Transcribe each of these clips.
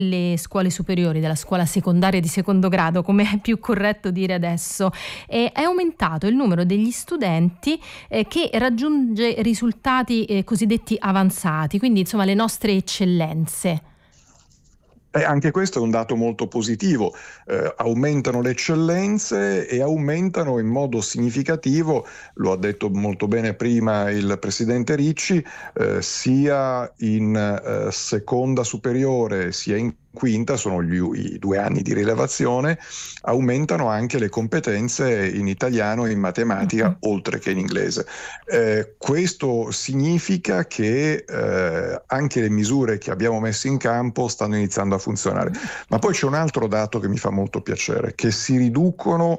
le scuole superiori, della scuola secondaria di secondo grado, come è più corretto dire adesso, è aumentato il numero degli studenti che raggiunge risultati cosiddetti avanzati, quindi insomma le nostre eccellenze. Anche questo è un dato molto positivo, aumentano le eccellenze e aumentano in modo significativo, lo ha detto molto bene prima il presidente Ricci, sia in seconda superiore sia in quinta, sono i 2 anni di rilevazione, aumentano anche le competenze in italiano e in matematica, oltre che in inglese. Questo significa che anche le misure che abbiamo messo in campo stanno iniziando a funzionare. Ma poi c'è un altro dato che mi fa molto piacere, che si riducono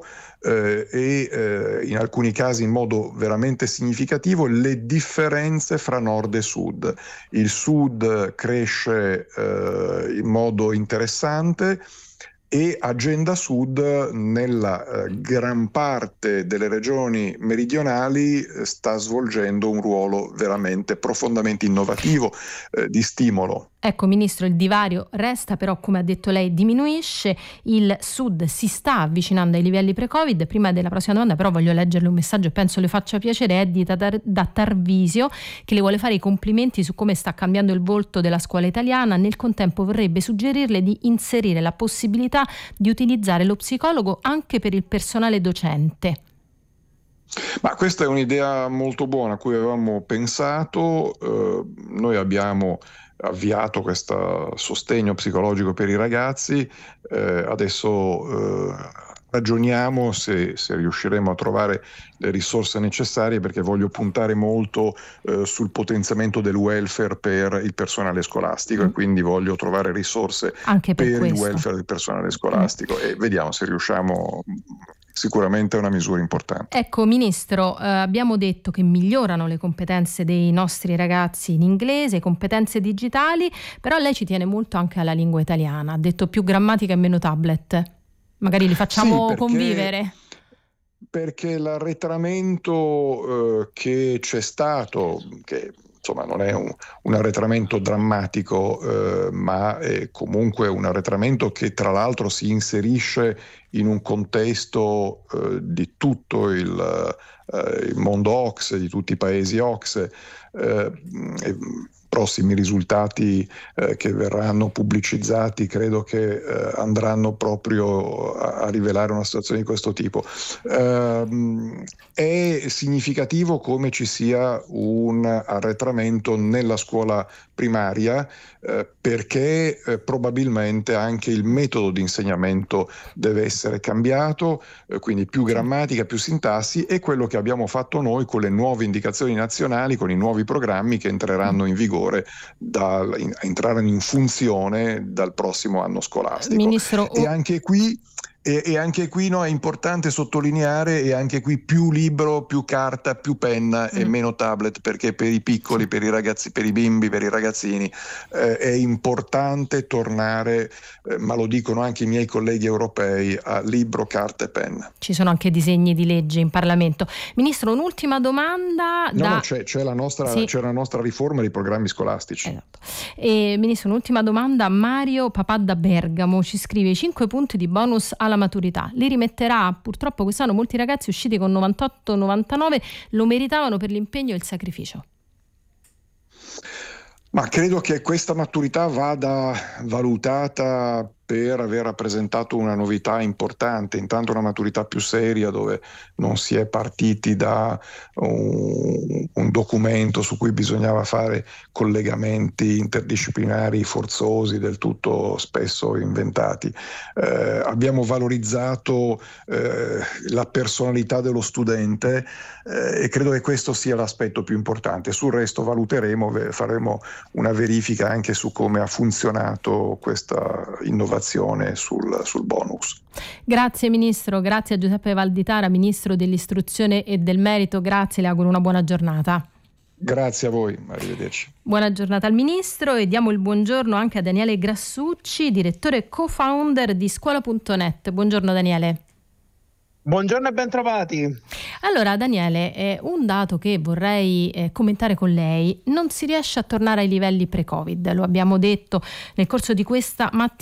in alcuni casi in modo veramente significativo le differenze fra nord e sud. Il sud cresce in modo interessante e Agenda Sud nella gran parte delle regioni meridionali sta svolgendo un ruolo veramente profondamente innovativo di stimolo. Ecco Ministro, il divario resta, però come ha detto lei diminuisce, il Sud si sta avvicinando ai livelli pre-Covid. Prima della prossima domanda però voglio leggerle un messaggio e penso le faccia piacere, è da Tarvisio, che le vuole fare i complimenti su come sta cambiando il volto della scuola italiana. Nel contempo vorrebbe suggerirle di inserire la possibilità di utilizzare lo psicologo anche per il personale docente. Ma questa è un'idea molto buona a cui avevamo pensato. Noi abbiamo avviato questo sostegno psicologico per i ragazzi, adesso ragioniamo se riusciremo a trovare le risorse necessarie, perché voglio puntare molto sul potenziamento del welfare per il personale scolastico e quindi voglio trovare risorse anche per il welfare del personale scolastico e vediamo se riusciamo. Sicuramente è una misura importante. Ecco Ministro, abbiamo detto che migliorano le competenze dei nostri ragazzi in inglese, competenze digitali, però lei ci tiene molto anche alla lingua italiana, ha detto più grammatica e meno tablet, magari li facciamo convivere. Perché l'arretramento che c'è stato, che insomma non è un arretramento drammatico, ma è comunque un arretramento che tra l'altro si inserisce in un contesto di tutto il mondo OCSE, di tutti i paesi OCSE, prossimi risultati che verranno pubblicizzati credo che andranno proprio a rivelare una situazione di questo tipo. È significativo come ci sia un arretramento nella scuola primaria perché probabilmente anche il metodo di insegnamento deve essere cambiato, quindi più grammatica, più sintassi, e quello che abbiamo fatto noi con le nuove indicazioni nazionali, con i nuovi programmi che entreranno in vigore, entreranno in funzione dal prossimo anno scolastico. Ministro, e anche qui no, è importante sottolineare, e anche qui più libro, più carta, più penna e meno tablet, perché per i piccoli, per i ragazzi, per i bimbi, per i ragazzini è importante tornare, ma lo dicono anche i miei colleghi europei, a libro, carta e penna. Ci sono anche disegni di legge in Parlamento. Ministro, un'ultima domanda. C'è la nostra riforma dei programmi scolastici. Esatto. Ministro, un'ultima domanda. Mario Papà da Bergamo ci scrive: i 5 punti di bonus alla maturità li rimetterà? Purtroppo quest'anno molti ragazzi usciti con 98-99 lo meritavano per l'impegno e il sacrificio. Ma credo che questa maturità vada valutata per aver rappresentato una novità importante, intanto una maturità più seria, dove non si è partiti da un documento su cui bisognava fare collegamenti interdisciplinari forzosi, del tutto spesso inventati. Abbiamo valorizzato la personalità dello studente e credo che questo sia l'aspetto più importante. Sul resto valuteremo, faremo una verifica anche su come ha funzionato questa innovazione sul bonus. Grazie Ministro, grazie a Giuseppe Valditara, Ministro dell'Istruzione e del Merito, grazie, le auguro una buona giornata. Grazie a voi, arrivederci. Buona giornata al Ministro e diamo il buongiorno anche a Daniele Grassucci, direttore e co-founder di Scuola.net. Buongiorno Daniele. Buongiorno e bentrovati. Allora Daniele, un dato che vorrei commentare con lei: non si riesce a tornare ai livelli pre-Covid, lo abbiamo detto nel corso di questa mattina.